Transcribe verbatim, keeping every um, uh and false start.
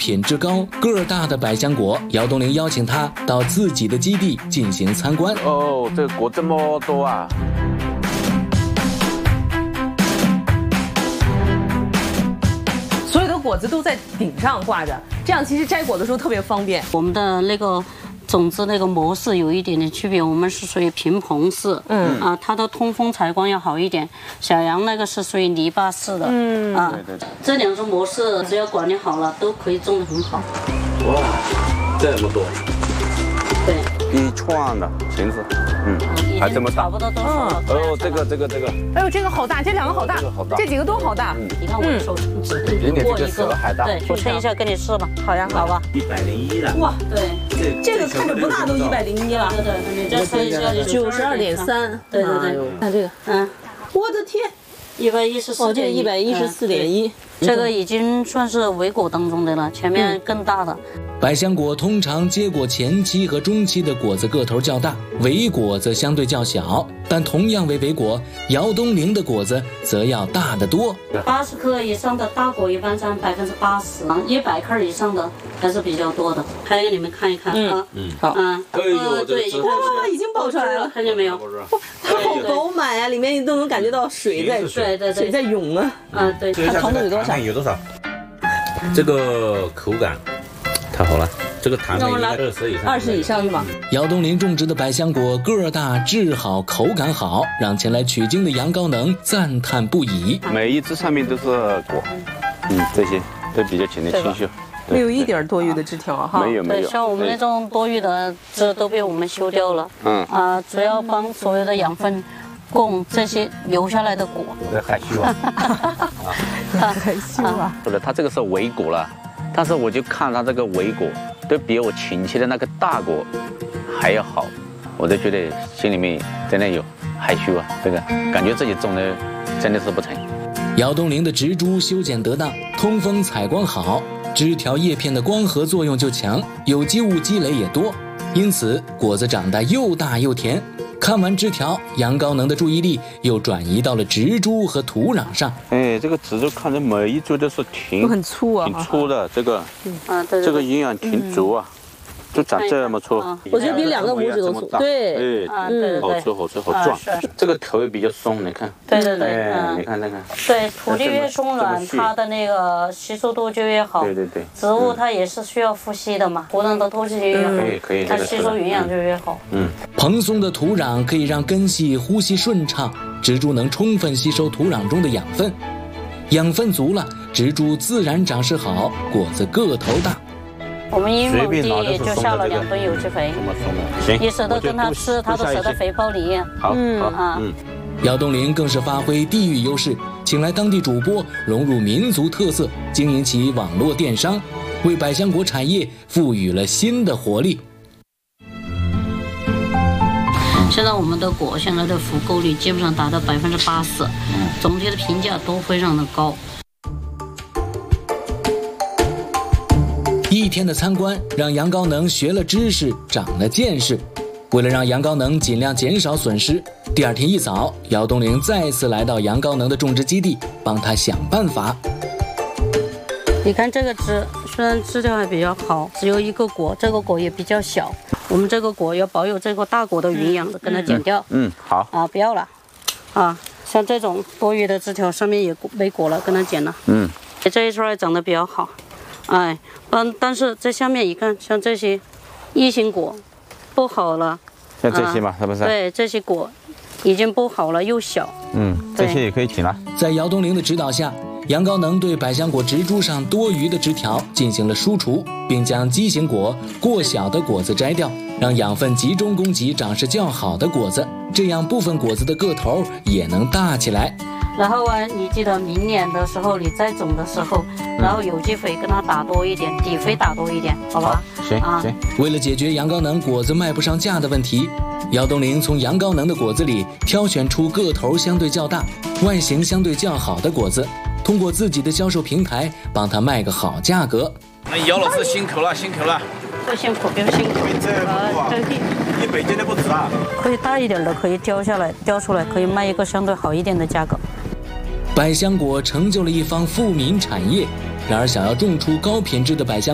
品质高、个儿大的百香果，姚东林邀请他到自己的基地进行参观。 哦，这个果这么多啊！ 所有的果子都在顶上挂着，这样其实摘果的时候特别方便。 我们的那个种子那个模式有一点点区别，我们是属于平棚式，嗯啊，它的通风采光要好一点。小杨那个是属于泥巴式的，嗯啊，对对对，这两种模式只要管理好了，都可以种得很好。 哇，这么多！ 对， 一串的裙子，嗯，还这么大， 差不多都是了。 哦，这个这个这个， 哎呦，这个好大，这两个好大， 这个好大， 这几个都好大。 你看我手指比你过一这个手还大。 对，我称一下给你试吧。 好呀， 好吧。 一百零一了。 哇， 对， 这个看着不大都一百零一了。 对对，你再称一下， 九十二点三。 对对对， 看这个，嗯，我的天， 一百一十四。 哦，这一百一十四点一， 这个已经算是尾果当中的了，前面更大的。 百香果通常结果前期和中期的果子个头较大，尾果则相对较小。但同样为尾果，姚东林的果子则要大得多。 八十克以上的大果一般占百分之八十，一百克以上的还是比较多的。拍给你们看一看啊， 嗯，好， 嗯， 哎呦， 对， 这哇，已经爆出来了， 看见没有？ 它好饱满呀，里面你都能感觉到水在， 对对水在涌啊。 嗯，对。 它糖度有多少？ 有多少？这个口感太好了。这个糖分应该二十以上， 二十以上是吗？ 姚东林种植的百香果个儿大、质好、口感好，让前来取经的杨高能赞叹不已。 每一只上面都是果，嗯，这些都比较显得清秀， 没有一点多余的枝条哈。 没有没有。 对，像我们那种多余的枝都被我们修掉了。 嗯啊，主要帮所有的养分供这些留下来的果。 我在害羞啊！ 害羞啊！ 不是，它这个是尾果了，但是我就看它这个尾果。都比我前期的那个大果还要好，我都觉得心里面真的有害羞啊，这个感觉自己种的真的是不成。 姚东林的植株修剪得当，通风采光好，枝条叶片的光合作用就强，有机物积累也多，因此果子长得又大又甜。看完枝条，杨高能的注意力又转移到了植株和土壤上。 哎，这个植株看着每一株都是挺都很粗啊， 挺粗的，这个， 啊，对， 这个营养挺足啊，就长这么粗。 我觉得比两个拇指都粗。对， 哎， 嗯， 好粗好粗好壮。这个头也比较松，你看。 对对对， 哎，你看那个。 对，土地越松软，它的那个吸收度就越好。 对对对。 植物它也是需要呼吸的嘛，土壤的透气越好， 可以可以， 它吸收营养就越好。 嗯。 蓬松的土壤可以让根系呼吸顺畅，植株能充分吸收土壤中的养分，养分足了，植株自然长势好，果子个头大。 我们英亩地就下了两吨有机肥， 行， 你舍得跟它吃，它都舍得肥包你。 好， 嗯好啊。 嗯。 姚东林更是发挥地域优势，请来当地主播，融入民族特色，经营起网络电商，为百香果产业赋予了新的活力。 现在我们的果现在的复购率基本上达到百分之八十，总体的评价都非常的高。 一天的参观让杨高能学了知识，长了见识。为了让杨高能尽量减少损失，第二天一早，姚东林再次来到杨高能的种植基地，帮他想办法。 你看这个枝，虽然枝条还比较好，只有一个果，这个果也比较小。我们这个果要保有这个大果的营养的，跟它剪掉。 嗯，好啊，不要了，啊，像这种多余的枝条上面也没果了，跟它剪了。 嗯， 这一串也长得比较好，哎，但但是在下面一看，像这些异形果不好了。 像这些嘛，是不是？ 对，这些果已经不好了，又小。 嗯，这些也可以剪了。 在姚东林的指导下，杨高能对百香果植株上多余的枝条进行了疏除，并将畸形果、过小的果子摘掉，让养分集中供给长势较好的果子，这样部分果子的个头也能大起来。 然后啊，你记得明年的时候你再种的时候，然后有机肥跟它打多一点，底肥打多一点，好吧？ 行啊， 行。 为了解决杨高能果子卖不上价的问题，姚东林从杨高能的果子里挑选出个头相对较大、外形相对较好的果子，通过自己的销售平台帮他卖个好价格。 那姚老师辛苦了，辛苦了。 不辛苦，不辛苦。 啊，一百斤都不止啊。 可以大一点的可以雕下来，雕出来可以卖一个相对好一点的价格。 百香果成就了一方富民产业，然而想要种出高品质的百香